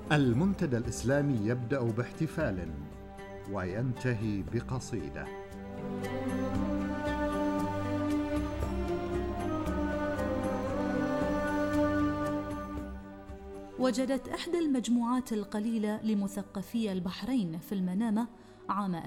المنتدى الإسلامي يبدأ باحتفال وينتهي بقصيدة. وجدت إحدى المجموعات القليلة لمثقفي البحرين في المنامة عام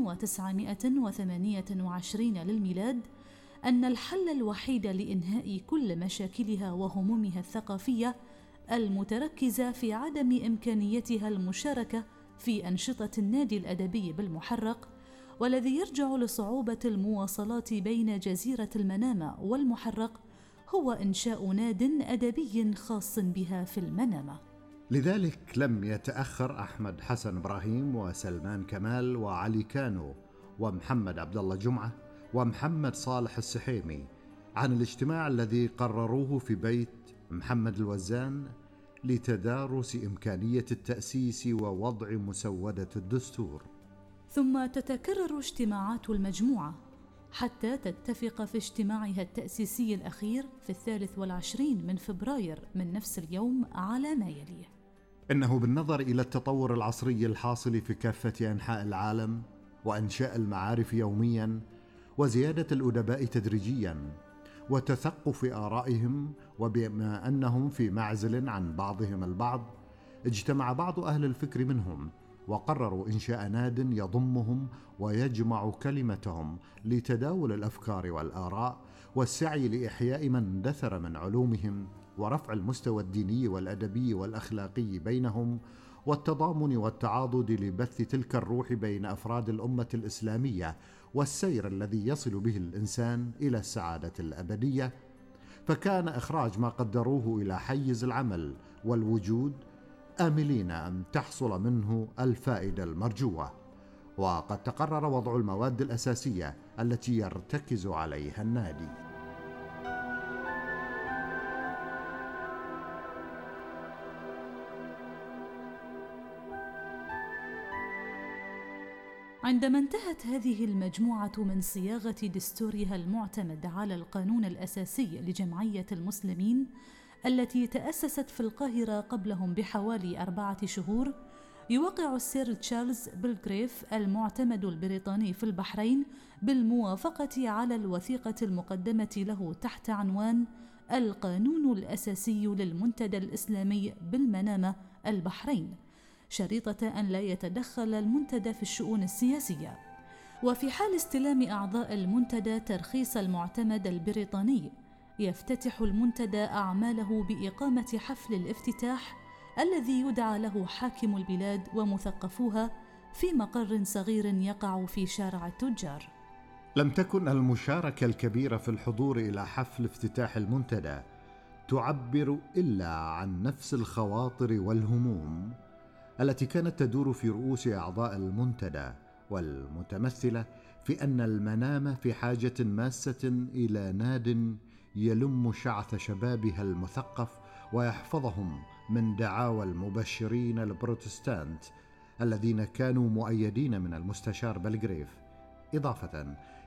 1928 للميلاد أن الحل الوحيد لإنهاء كل مشاكلها وهمومها الثقافية المتركزة في عدم إمكانيتها المشاركة في أنشطة النادي الأدبي بالمحرق، والذي يرجع لصعوبة المواصلات بين جزيرة المنامة والمحرق، هو إنشاء ناد أدبي خاص بها في المنامة. لذلك لم يتأخر أحمد حسن إبراهيم وسلمان كمال وعلي كانو ومحمد عبد الله جمعة ومحمد صالح السحيمي عن الاجتماع الذي قرروه في بيت محمد الوزان لتدارس إمكانية التأسيس ووضع مسودة الدستور. ثم تتكرر اجتماعات المجموعة حتى تتفق في اجتماعها التأسيسي الأخير في 23 من فبراير من نفس اليوم على ما يليه. إنه بالنظر إلى التطور العصري الحاصل في كافة أنحاء العالم وإنشاء المعارف يومياً وزيادة الأدباء تدريجياً وتثقف آرائهم، وبما أنهم في معزل عن بعضهم البعض، اجتمع بعض أهل الفكر منهم وقرروا إنشاء ناد يضمهم ويجمع كلمتهم لتداول الأفكار والآراء والسعي لإحياء ما اندثر من علومهم ورفع المستوى الديني والأدبي والأخلاقي بينهم والتضامن والتعاضد لبث تلك الروح بين أفراد الأمة الإسلامية والسير الذي يصل به الإنسان إلى السعادة الأبدية. فكان إخراج ما قدروه إلى حيز العمل والوجود آملين أن تحصل منه الفائدة المرجوة، وقد تقرر وضع المواد الأساسية التي يرتكز عليها النادي. عندما انتهت هذه المجموعة من صياغة دستورها المعتمد على القانون الأساسي لجمعية المسلمين التي تأسست في القاهرة قبلهم بحوالي 4 شهور، يوقع السير تشارلز بلغريف المعتمد البريطاني في البحرين بالموافقة على الوثيقة المقدمة له تحت عنوان القانون الأساسي للمنتدى الإسلامي بالمنامة البحرين، شريطة أن لا يتدخل المنتدى في الشؤون السياسية. وفي حال استلام أعضاء المنتدى ترخيص المعتمد البريطاني، يفتتح المنتدى أعماله بإقامة حفل الافتتاح الذي يدعى له حاكم البلاد ومثقفوها في مقر صغير يقع في شارع التجار. لم تكن المشاركة الكبيرة في الحضور إلى حفل افتتاح المنتدى تعبر إلا عن نفس الخواطر والهموم التي كانت تدور في رؤوس أعضاء المنتدى، والمتمثلة في أن المنامة في حاجة ماسة إلى ناد يلم شعث شبابها المثقف ويحفظهم من دعاوى المبشرين البروتستانت الذين كانوا مؤيدين من المستشار بلغريف، إضافة